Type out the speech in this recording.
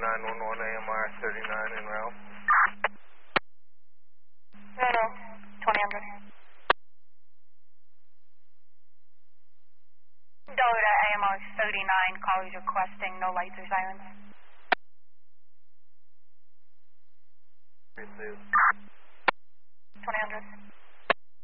911 AMR 39 en route. No, 2000. Delta AMR 39, callers requesting no lights or sirens. Received. 2000.